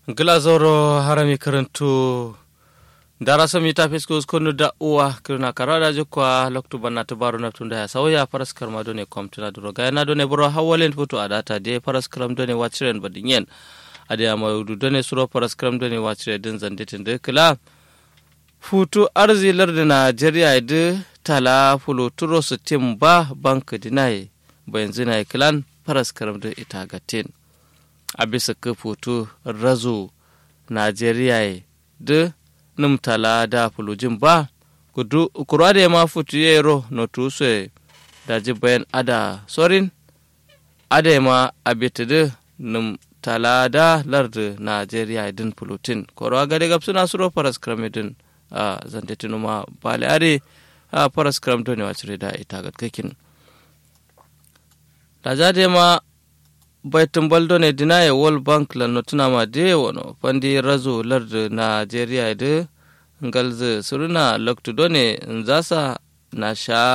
Glazoro harami karantu darasa mi ta fisko skonu da uwa kirna karada jukwa loktu banna tubaru na tunda ya sauya faras karma done komtuna duro ga na done bro hawalen foto adata de faras karam done wachiren badingen ade amaudu done suro faras karam done wachire din zandetin de kala futu arzi lardi Najeriya de tala fulo turo su timba bank dinai benzina klan faras karam de itagatin a bisa ka foto razo Najeriya de numtala da fulujin ba kura da ma futu yero no tuse da jibayan ada sorin ada ma abita de numtala da lardu Najeriya din fulutin koro ga daga suna suro faras kramidin a zantetin ma bale are a faras kram to ne wacire da ita gatkakin da jade ma baitin baldo ne dinaye World Bank la notuna ma de wono fandi razo lardu Najeriya de ngalze suruna loktu done nzasa na sha